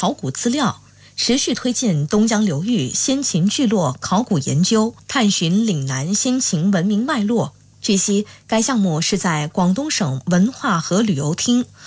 考古资料，持续推进东江流域先秦聚落考古研究，探寻岭南先秦文明脉络。据悉，该项目是在广东省文化和旅游厅、